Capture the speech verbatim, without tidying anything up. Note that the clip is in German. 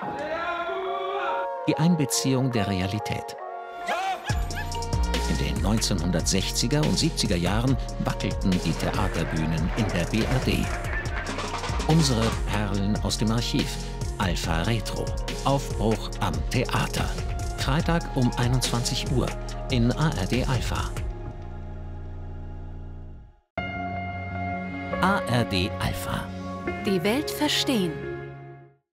Die Einbeziehung der Realität. In den neunzehnhundertsechziger und siebziger Jahren wackelten die Theaterbühnen in der B R D. Unsere Perlen aus dem Archiv. Alpha Retro. Aufbruch am Theater. Freitag um einundzwanzig Uhr in A R D Alpha. A R D Alpha. Die Welt verstehen.